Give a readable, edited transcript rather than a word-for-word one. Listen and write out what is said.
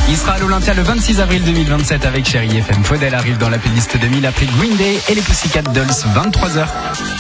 Il sera à l'Olympia le 26 avril 2027 avec Chérie FM. Faudel arrive dans la playlist 2000 après Green Day et les Pussycat Dolls, 23h.